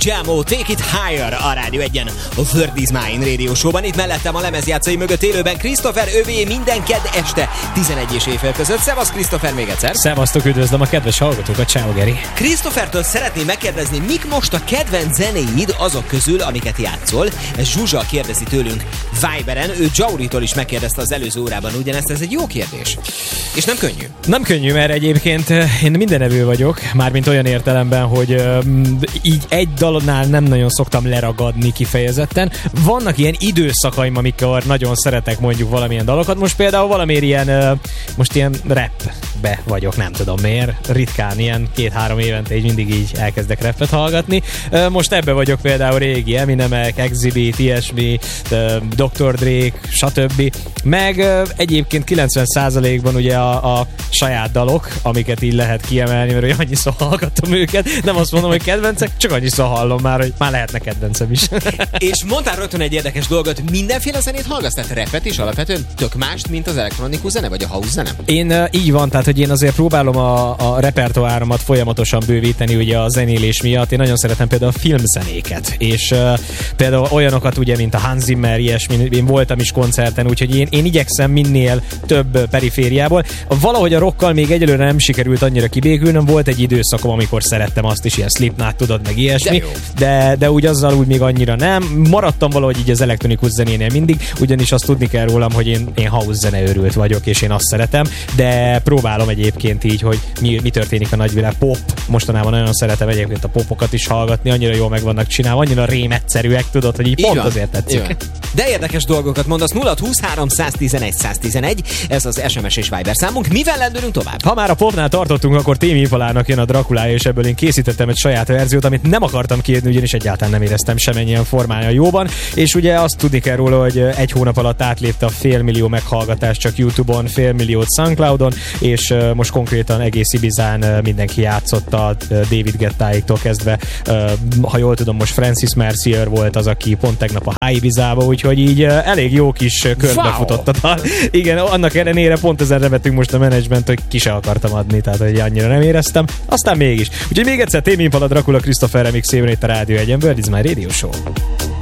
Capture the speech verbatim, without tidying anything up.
Jamo, Take It Higher a Rádió egyen, a World is Mine Radio Show-ban. Itt mellettem a lemezjátszai mögött élőben Christopher, övé minden kedd este tizenegy és éjfél között. Szevasz Christopher még egyszer. Szevasztok, üdvözlöm a kedves hallgatókat, ciao Geri. Christophertől szeretném megkérdezni, mik most a kedvenc zenéid azok közül, amiket játszol. Ez Zsuzsa kérdezi tőlünk Viberen, ő Jauritól is megkérdezte az előző órában ugyanezt, ez egy jó kérdés. És nem könnyű. Nem könnyű, mert egyébként én mindenevő vagyok, mármint olyan értelemben, hogy így egy dalnál nem nagyon szoktam leragadni kifejezetten. Vannak ilyen időszakaim, amikor nagyon szeretek mondjuk valamilyen dalokat. Most például valamiért ilyen, most ilyen rapbe vagyok, nem tudom miért. Ritkán, ilyen két-három évente így mindig így elkezdek rapet hallgatni. Most ebbe vagyok például régi Eminemek, Exhibit, ilyesmi, doktor Drake, stb. Meg egyébként kilencven százalékban ugye a, a saját dalok, amiket így lehet kiemelni, mert annyiszor hallgatom őket. Nem azt mondom, hogy kedvencek, csak annyiszor hallom már, hogy már lehetne kedvencem is. És mondtál rögtön egy érdekes dolgot, mindenféle zenét hallgatsz, tehát rapet is alapvetően tök mást, mint az elektronikus zene, vagy a house zene? Én uh, így van, tehát hogy én azért próbálom a, a repertoáromat folyamatosan bővíteni ugye a zenélés miatt. Én nagyon szeretem például a filmzenéket, és uh, például olyanokat ugye, mint a Hans Zimmer, ilyesmi, én voltam is koncerten, úgyhogy én, én igyekszem minél több perifériából. Valahogy a rockkal még egyelőre nem sikerült annyira kibékülnöm, volt egy időszakom, amikor szerettem azt is, ilyen Slipknot, tudod, meg ilyesmi, de, de, de úgy azzal úgy még annyira nem. Maradtam valahogy így az elektronikus zenénél mindig, ugyanis azt tudni kell rólam, hogy én, én house zeneőrült vagyok, és én azt szeretem, de próbálom egyébként így, hogy mi, mi történik a nagyvilág. Pop, mostanában nagyon szeretem egyébként a popokat is hallgatni, annyira jól meg vannak csinálva, annyira rémegyszerűek, tudod, hogy így, így pont van. Azért tetszik. Igen. De érdekes dolgokat mondasz, nulla húsz-három száztizenegy száztizenegy, ez az es em es és Viber számunk. Mivel lendülünk tovább? Ha már a popnál tartottunk, akkor Tame Impalának jön a Drakulája, és ebből én készítettem egy saját verziót, amit nem akartam kiadni, ugyanis egyáltalán nem éreztem semennyien formája jóban, és ugye azt tudni kell róla, hogy egy hónap alatt átlépte a félmillió meghallgatást csak YouTube-on, félmilliót SoundCloudon, és most konkrétan egész Ibizán mindenki játszotta, David Guettáiktól kezdve, ha jól tudom, most Francis Mercier volt az, aki pont tegnap a High Ibizába, úgyhogy így elég jó kis körbe wow. futott a dal. Igen, annak ellenére pont ezen revetünk most a menedzsment, hogy ki se akartam adni, tehát hogy annyira nem éreztem, aztán mégis. Úgyhogy még egyszer Tame Impala, Dracula, Christopher remix, itt a Rádió egyen, World is Mine Radio Show.